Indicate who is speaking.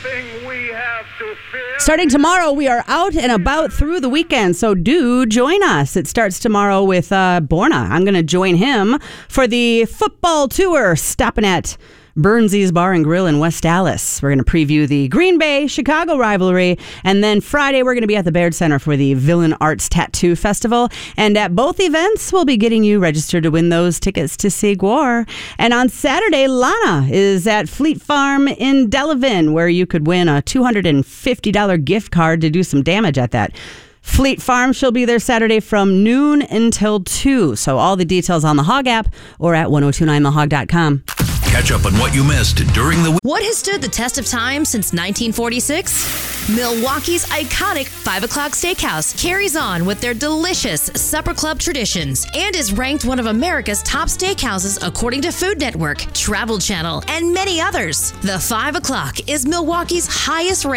Speaker 1: thing we have to fear.
Speaker 2: Starting tomorrow, we are out and about through the weekend, so do join us. It starts tomorrow with Borna. I'm going to join him for the football tour, stopping at Burnsy's Bar and Grill in West Allis. We're going to preview the Green Bay-Chicago rivalry, and then Friday we're going to be at the Baird Center for the Villain Arts Tattoo Festival. And at both events, we'll be getting you registered to win those tickets to see Gwar. And on Saturday, Lana is at Fleet Farm in Delavan, where you could win a $250 gift card to do some damage at that Fleet Farm. She'll be there Saturday from noon until 2. So all the details on the Hog app or at 1029thehog.com.
Speaker 3: Catch up on what you missed during the week.
Speaker 4: What has stood the test of time since 1946? Milwaukee's iconic 5 o'clock steakhouse carries on with their delicious supper club traditions and is ranked one of America's top steakhouses according to Food Network, Travel Channel, and many others. The 5 o'clock is Milwaukee's highest rated